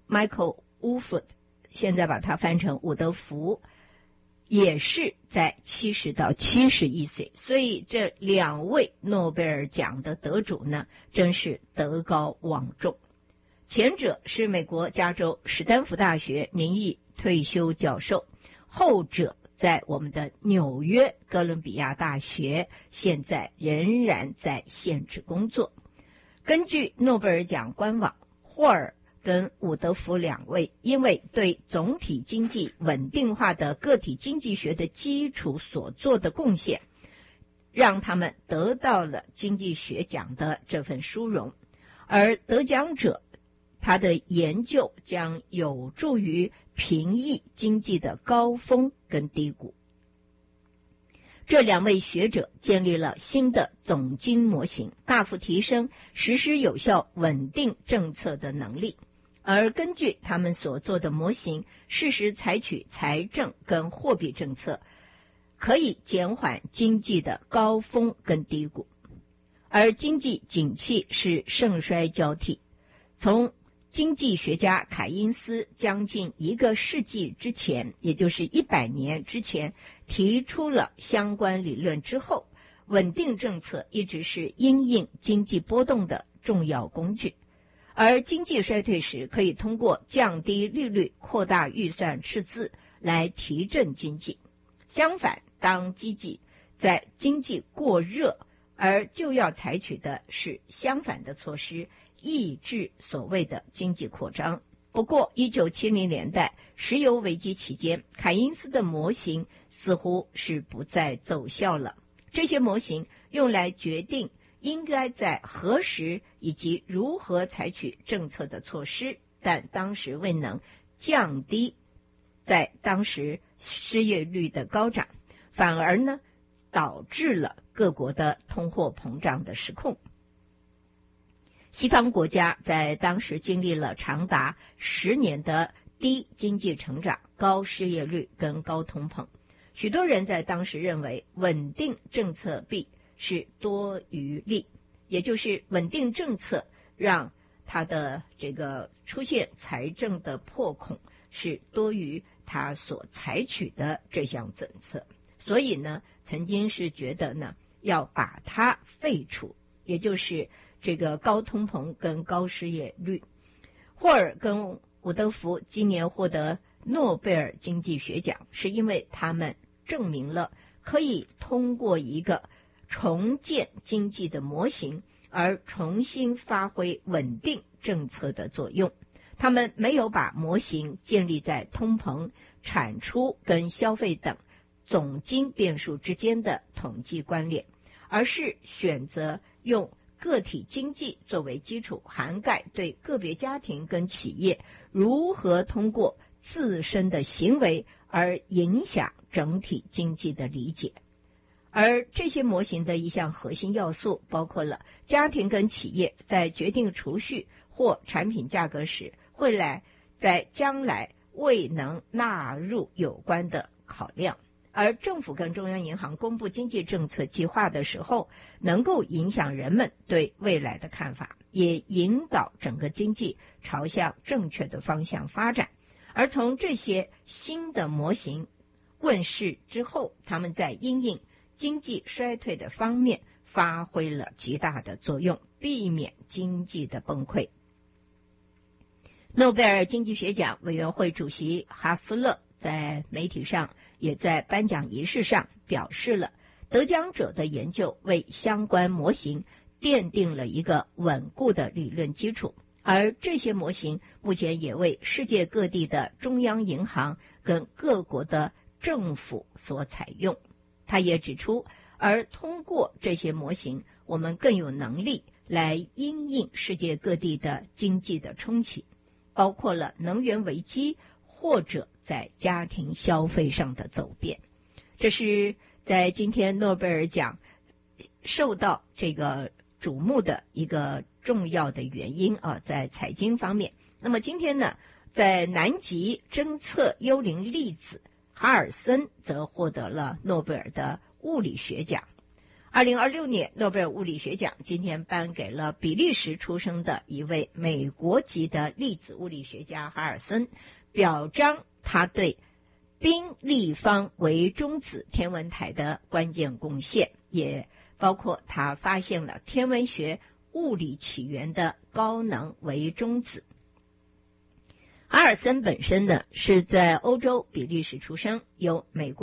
Michael Woolford， 现在把它翻成伍德福，也是在70到71岁，所以这2位诺贝尔奖的得主呢，真是德高望重。前者是美国加州史丹福大学名誉退休教授，后者在我们的纽约哥伦比亚大学现在仍然在现职工作。根据诺贝尔奖官网，霍尔跟伍德福2位因为对总体经济稳定化的个体经济学的基础所做的贡献，让他们得到了经济学奖的这份殊荣。而得奖者他的研究将有助于平抑经济的高峰跟低谷。这2位学者建立了新的总经模型，大幅提升实施有效稳定政策的能力。而根据他们所做的模型，适时采取财政跟货币政策，可以减缓经济的高峰跟低谷。而经济景气是盛衰交替，从经济学家凯因斯将近1个世纪之前，也就是100年之前提出了相关理论之后，稳定政策一直是因应经济波动的重要工具。而经济衰退时，可以通过降低利率、扩大预算赤字来提振经济。相反，当在经济过热，而就要采取的是相反的措施，抑制所谓的经济扩张。不过1970年代石油危机期间，凯因斯的模型似乎是不再奏效了。这些模型用来决定应该在何时以及如何采取政策的措施，但当时未能降低在当时失业率的高涨，反而呢导致了各国的通货膨胀的失控。西方国家在当时经历了长达10年的低经济成长、高失业率跟高通膨。许多人在当时认为稳定政策弊是多余利，也就是稳定政策让它的这个出现财政的破孔是多于它所采取的这项政策。所以呢，曾经是觉得呢要把它废除，也就是这个高通膨跟高失业率。霍尔跟伍德福今年获得诺贝尔经济学奖，是因为他们证明了可以通过一个重建经济的模型而重新发挥稳定政策的作用。他们没有把模型建立在通膨、产出跟消费等总经变数之间的统计关联，而是选择用个体经济作为基础，涵盖对个别家庭跟企业如何通过自身的行为而影响整体经济的理解。而这些模型的一项核心要素包括了家庭跟企业在决定储蓄或产品价格时，会在将来未能纳入有关的考量。而政府跟中央银行公布经济政策计划的时候，能够影响人们对未来的看法，也引导整个经济朝向正确的方向发展。而从这些新的模型问世之后，他们在因应经济衰退的方面发挥了极大的作用，避免经济的崩溃。诺贝尔经济学奖委员会主席哈斯勒在媒体上也在颁奖仪式上表示了，得奖者的研究为相关模型奠定了一个稳固的理论基础，而这些模型目前也为世界各地的中央银行跟各国的政府所采用。他也指出，而通过这些模型，我们更有能力来因应世界各地的经济的冲击，包括了能源危机或者在家庭消费上的走变。这是在今天诺贝尔奖受到这个瞩目的一个重要的原因啊，在财经方面。那么今天呢，在南极侦测幽灵粒子，哈尔森则获得了诺贝尔的物理学奖。 2026年诺贝尔物理学奖今天颁给了比利时出生的一位美国籍的粒子物理学家哈尔森，表彰他对宾立方微中子天文台的关键贡献，也包括他发现了天文学物理起源的高能微中子。哈尔森本身呢是在欧洲比利时出生，由美国